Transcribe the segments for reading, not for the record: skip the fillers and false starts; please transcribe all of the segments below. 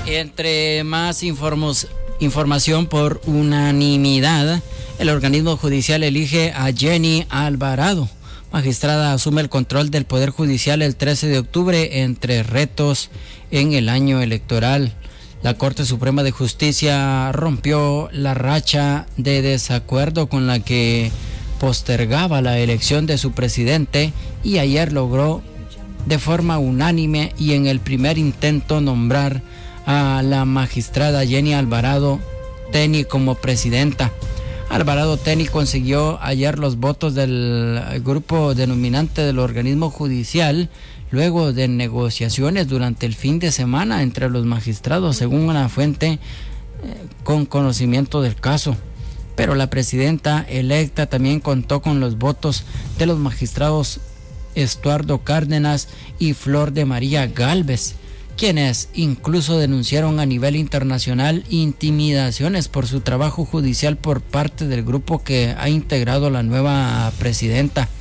Entre más información por unanimidad, el organismo judicial elige a Jenny Alvarado. Magistrada asume el control del Poder Judicial el 13 de octubre entre retos en el año electoral. La Corte Suprema de Justicia rompió la racha de desacuerdo con la que postergaba la elección de su presidente y ayer logró de forma unánime y en el primer intento nombrar a la magistrada Jenny Alvarado Teni como presidenta. Alvarado Teni consiguió ayer los votos del grupo denominante del organismo judicial luego de negociaciones durante el fin de semana entre los magistrados, según una fuente con conocimiento del caso. Pero la presidenta electa también contó con los votos de los magistrados Estuardo Cárdenas y Flor de María Gálvez, quienes incluso denunciaron a nivel internacional intimidaciones por su trabajo judicial por parte del grupo que ha integrado la nueva presidenta.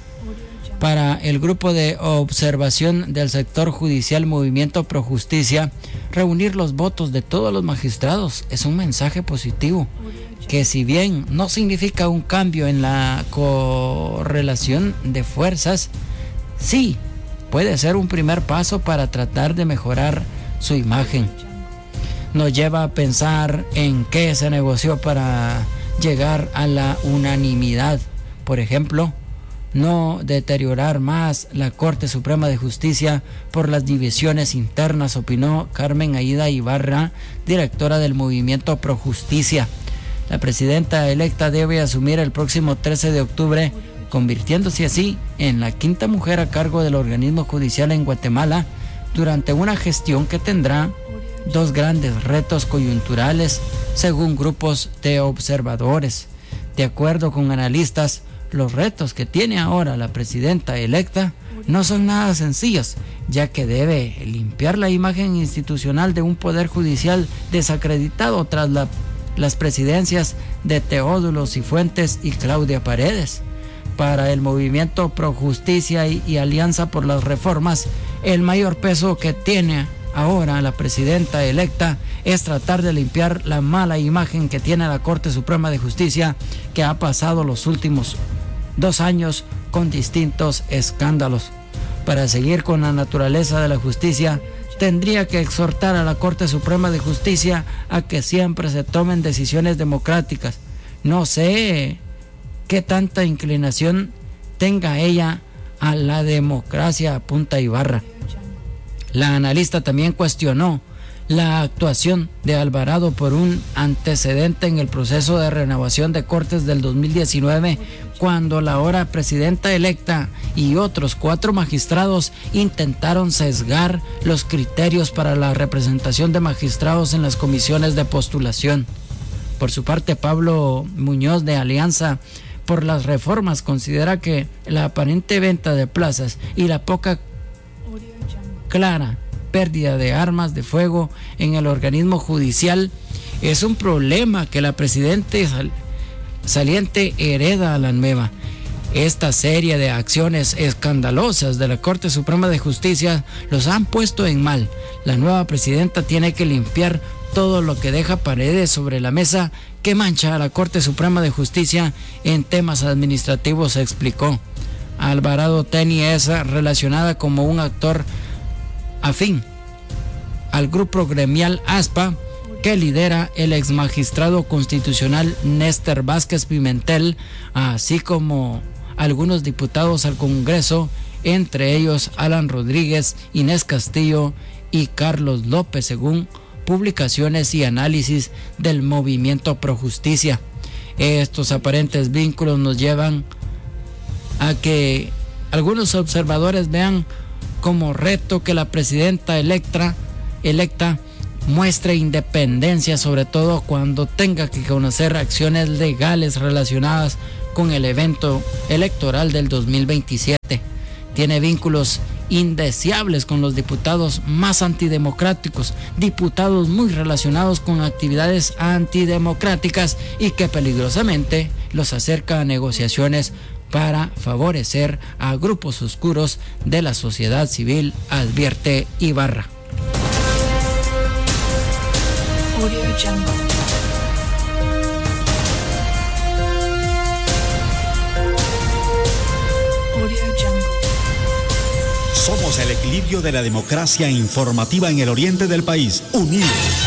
Para el grupo de observación del sector judicial Movimiento Pro Justicia, reunir los votos de todos los magistrados es un mensaje positivo, que si bien no significa un cambio en la correlación de fuerzas, sí puede ser un primer paso para tratar de mejorar su imagen. Nos lleva a pensar en qué se negoció para llegar a la unanimidad. Por ejemplo, no deteriorar más la Corte Suprema de Justicia por las divisiones internas, opinó Carmen Aida Ibarra, directora del Movimiento Pro Justicia. La presidenta electa debe asumir el próximo 13 de octubre, convirtiéndose así en la quinta mujer a cargo del organismo judicial en Guatemala durante una gestión que tendrá dos grandes retos coyunturales, según grupos de observadores. De acuerdo con analistas, los retos que tiene ahora la presidenta electa no son nada sencillos, ya que debe limpiar la imagen institucional de un poder judicial desacreditado tras las presidencias de Teódulo Cifuentes y Claudia Paredes. Para el Movimiento Pro Justicia y Alianza por las Reformas, el mayor peso que tiene ahora la presidenta electa es tratar de limpiar la mala imagen que tiene la Corte Suprema de Justicia, que ha pasado los últimos 2 años con distintos escándalos. Para seguir con la naturaleza de la justicia, tendría que exhortar a la Corte Suprema de Justicia a que siempre se tomen decisiones democráticas. No sé qué tanta inclinación tenga ella a la democracia, apunta Ibarra. La analista también cuestionó la actuación de Alvarado por un antecedente en el proceso de renovación de Cortes del 2019, cuando la ahora presidenta electa y otros 4 magistrados intentaron sesgar los criterios para la representación de magistrados en las comisiones de postulación. Por su parte, Pablo Muñoz, de Alianza por las Reformas, considera que la aparente venta de plazas y la poca clara pérdida de armas de fuego en el organismo judicial es un problema que la presidenta saliente hereda a la nueva. Esta serie de acciones escandalosas de la Corte Suprema de Justicia los han puesto en mal. La nueva presidenta tiene que limpiar todo lo que deja Paredes sobre la mesa que mancha a la Corte Suprema de Justicia en temas administrativos, explicó. Alvarado Teni es relacionada como un actor afín al grupo gremial ASPA que lidera el exmagistrado constitucional Néstor Vázquez Pimentel, así como algunos diputados al Congreso, entre ellos Alan Rodríguez, Inés Castillo y Carlos López, según publicaciones y análisis del Movimiento Pro Justicia. Estos aparentes vínculos nos llevan a que algunos observadores vean como reto que la presidenta electa muestre independencia, sobre todo cuando tenga que conocer acciones legales relacionadas con el evento electoral del 2027. Tiene vínculos indeseables con los diputados más antidemocráticos, diputados muy relacionados con actividades antidemocráticas y que peligrosamente los acerca a negociaciones para favorecer a grupos oscuros de la sociedad civil, advierte Ibarra. Audio Jungle. Audio Jungle. Somos el equilibrio de la democracia informativa en el oriente del país, unidos.